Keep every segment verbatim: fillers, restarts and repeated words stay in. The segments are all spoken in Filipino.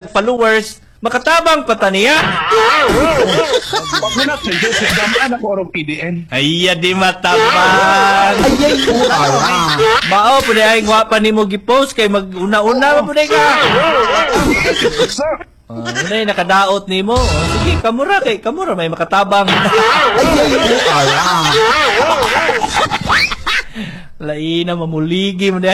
followers, makatabang pa taniya. Wag mo na sa Joseph Daman ako orong P D N. Ay, di matabang. Ayay, ala. Mao, pwede ay ngwa pa ni mo gipost kay mag-una-una mo pwede ka. Oh, unay, nakadaot ni mo. Oh, sige, kamura kay, kamura, may makatabang. Ayay, ala. Laina, mamuligi mo dahil.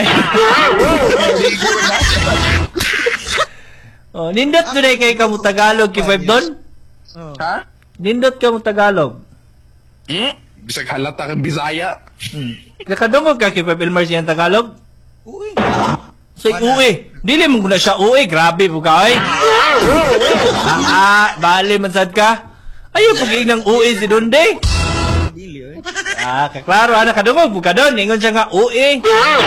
Oh, nindot mo dahil kay kamu Tagalog, kifib doon? Ha? Nindot ka mo Tagalog. Hmm? Bisag halata kang Bisaya. Hmm. Nakadungog ka kifib Elmer siyang Tagalog? Uy. So, uwi. Dili mo na siya uwi. Grabe po ka, ay. Ah, ah, bali man sad ka. Ayaw pagiging ng uwi si Donde. Dili, eh. Ah, kaklaro, anak kadungog po ka doon. Ingon siya nga uwi.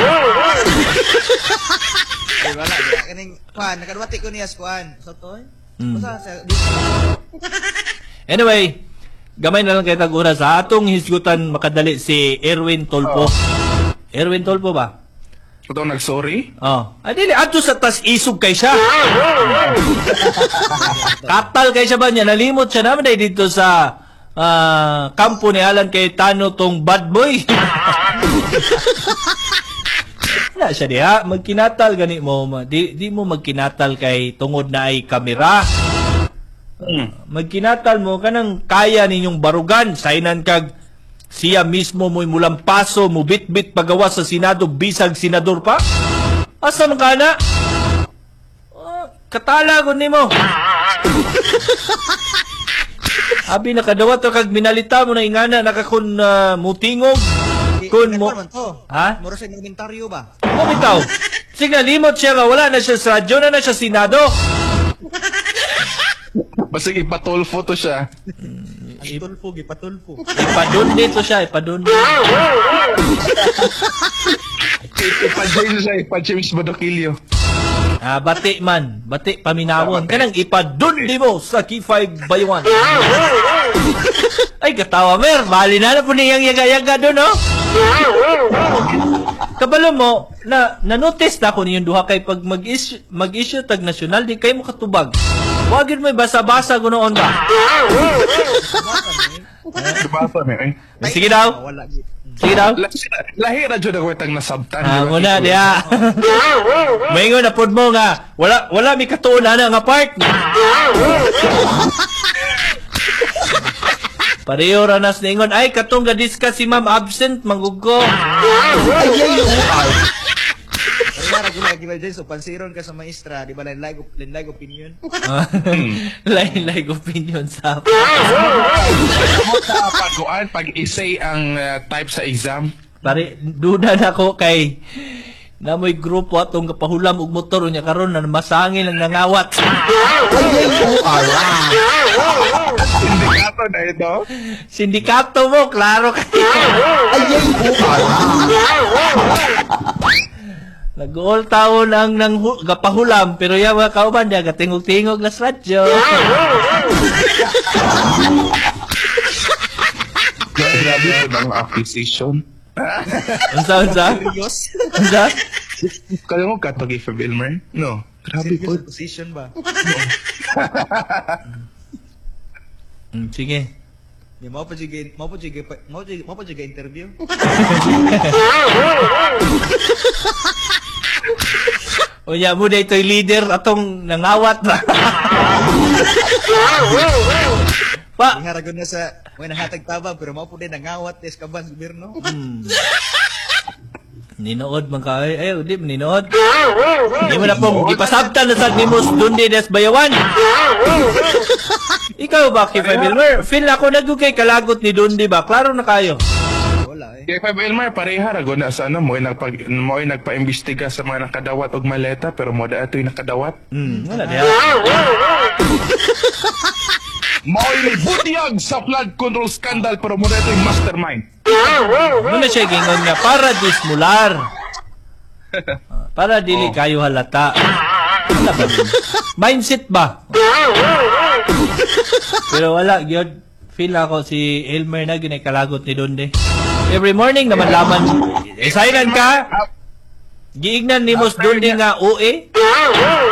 Ay, wala. Wala. Kaning, kuhan, nakadwati ko niya sa kuhan. Sa to, eh. Hmm. Basta, sa, Anyway, gamay na lang kayo tag-ura sa atong hisgutan makadali si Erwin Tolpo. Erwin Tolpo ba? Ito nag-sorry? Oh. Ay, dili. Ato sa tas isog kay siya. Katal kay siya ba niya? Nalimot siya naman dahil dito sa ah, kampo ni Alan Cayetano tong bad boy. Wala siya diha. Magkinatal gani mo. ma- Di, di mo magkinatal kay tungod na ay kamera. Hmm. Magkinatal mo kanang kaya ninyong barugan. Sainan kag siya mismo mo'y mulang paso, mo bit-bit pagawa sa Senado, bisag senador pa? Asa man ka na? Oh, katala ko ni mo. Abi nakadawat to kag minalita mo na ingana nakakun uh, mutingog. Kun mo. Ha? Mura sa inventaryo ba? Mo bitaw. Sige limot siya nga wala na siya sa radyo na na siya Senado. Basta ipatulfo to siya. Ang tulfo, gipatulfo. Ipadun dito siya, ipadun. Ipa-James siya, ipa-James Badokilyo. Ah, bati man, bati paminawon. Kanang ipadun di mo sa Key five by one. Ay, katawa mer, bali na na po niyang yaga-yaga doon, no? Kabalo mo, na na-notice na ko ninyong duha kay pag mag-issue, mag-issue tag nasyonal, di kayo makatubag. Wagin mo basa-basa gunoon ba? Dibasa na eh. Sige daw. Wala. Sige daw. Lahi na dyan ako itang nasabtan. Ah, muna diya. Maingon na pod mo nga, wala wala mi katuon na nga part. Pareho ranas ningon ay katong gadiscuss si ma'am absent mangugo. Ayay, ala. Kaya ra gila dyan, so pansiron ka sa maestra, di ba lain-lain lain opinion? Lain-lain opinion sa. Mo sa pag-uan, pag-essay ang uh, type sa exam. Pare duda na ko kay namoy grupo atong kapahulam og motor unya karon na masangil ang nangawat. Ayay, ala. Sindikato na ito. Sindikato mo, klaro kay. Ayay, ala. Nag-all taon ang nang gapahulam pero ya mga kauban dia gatingog-tingog na sa radyo. Grabe po ng acquisition. Unsa unsa? Serious? Unsa? Kala mo ka pag F B Elmer? No. Grabe po. Serious position ba? Hmm, sige. Di mo pa jige, mo pa jige, mo pa jige, mo pa jige interview. Unya mo day toy leader atong nangawat na. Pa. Iharagon na sa mga nahatag tabang pero mo po din nangawat des kaban sa gobyerno. Hmm. Ninood man ka ay ay di ninood. Di mo na pong ipasabtan na sa nimos dundi des bayawan. Ikaw ba kay Wilmer? Feel ako nagugay kalagot ni dundi ba? Klaro na kayo. Wala eh. Kaya F B Elmer, pareha rago na sa ano mo ay nagpag mo ay nagpa-imbestiga sa mga nakadawat og maleta pero mo da atoy nakadawat. Hmm, wala diha. Mao ni butiyag sa flood control scandal pero mo da atoy mastermind. Muna siya gingon nga para dismular. Para dili kayo halata. Wala ba? Mindset ba? Pero wala, gyud feel ako si Elmer na ginay-kalagot ni Donde. Every morning naman laman, excited ka? Giignan ni Mos Donde nga O A?